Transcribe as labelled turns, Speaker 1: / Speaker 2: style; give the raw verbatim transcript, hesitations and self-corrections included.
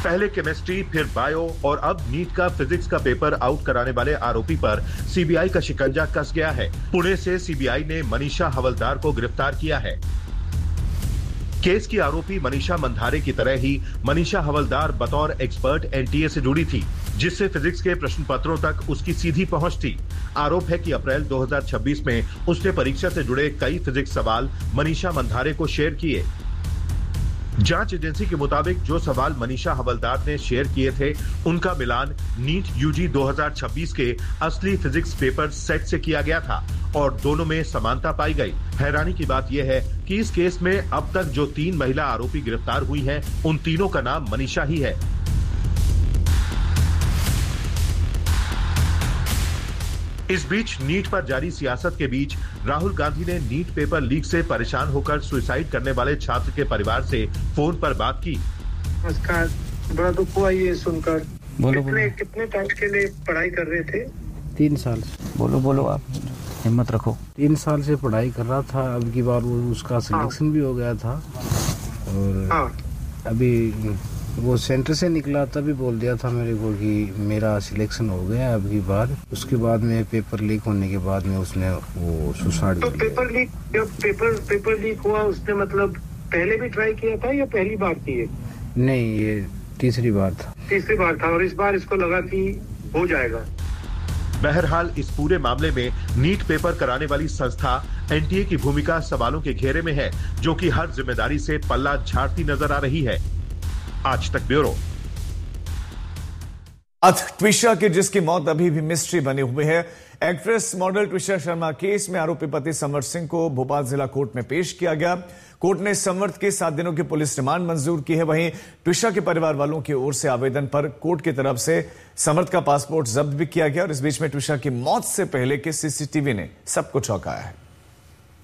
Speaker 1: पहले केमिस्ट्री, फिर बायो और अब नीट का फिजिक्स का पेपर आउट कराने वाले आरोपी पर सीबीआई का शिकंजा कस गया है। पुणे से सीबीआई ने मनीषा हवलदार को गिरफ्तार किया है। केस की आरोपी मनीषा मंधारे की तरह ही मनीषा हवलदार बतौर एक्सपर्ट एनटीए से जुड़ी थी, जिससे फिजिक्स के प्रश्न पत्रों तक उसकी सीधी पहुंच थी। आरोप है कि अप्रैल दो हज़ार छब्बीस में उसने परीक्षा से जुड़े कई फिजिक्स सवाल मनीषा मंधारे को शेयर किए। जांच एजेंसी के मुताबिक जो सवाल मनीषा हवलदार ने शेयर किए थे, उनका मिलान नीट यूजी दो हज़ार छब्बीस के असली फिजिक्स पेपर सेट से किया गया था और दोनों में समानता पाई गई। हैरानी की बात यह है कि इस केस में अब तक जो तीन महिला आरोपी गिरफ्तार हुई हैं, उन तीनों का नाम मनीषा ही है। इस बीच नीट पर जारी सियासत के बीच राहुल गांधी ने नीट पेपर लीक से परेशान होकर सुसाइड करने वाले छात्र के परिवार से फोन पर बात की।
Speaker 2: नमस्कार, बड़ा दुख हुआ ये सुनकर।
Speaker 3: बोलो
Speaker 2: कितने
Speaker 3: बोलो।
Speaker 2: कितने टाइम के लिए पढ़ाई कर रहे थे?
Speaker 3: तीन साल से। बोलो बोलो, आप हिम्मत रखो। तीन साल से पढ़ाई कर रहा था। अब की बार वो उसका सिलेक्शन भी हो गया था और
Speaker 2: हाँ।
Speaker 3: अभी वो सेंटर से निकला तभी बोल दिया था मेरे को कि मेरा सिलेक्शन हो गया अब की बार। उसके बाद में पेपर लीक होने के बाद में उसने वो सुसाइड
Speaker 2: तो
Speaker 3: कर लिया।
Speaker 2: पेपर लीक जब पेपर पेपर लीक हुआ, उसने मतलब पहले भी ट्राई किया था या पहली बार की है?
Speaker 3: नहीं, ये तीसरी बार था।
Speaker 2: तीसरी बार था और इस बार इसको लगा कि हो जाएगा।
Speaker 1: बहरहाल इस पूरे मामले में नीट पेपर कराने वाली संस्था एनटीए की भूमिका सवालों के घेरे में है, जो कि हर जिम्मेदारी से पल्ला झाड़ती नजर आ रही है। आज तक ब्यूरो।
Speaker 4: ट्विशा की जिसकी मौत अभी भी मिस्ट्री बनी हुई है। Actress model Twisha Sharma case में आरोपी पति समर्थ सिंह को भोपाल जिला कोर्ट में पेश किया गया। कोर्ट ने समर्थ के सात दिनों की पुलिस रिमांड मंजूर की है। वहीं ट्विशा के परिवार वालों की ओर से आवेदन पर कोर्ट की तरफ से समर्थ का पासपोर्ट जब्त भी किया गया और इस बीच में ट्विशा की मौत से पहले के सीसीटीवी ने सबको चौंकाया है।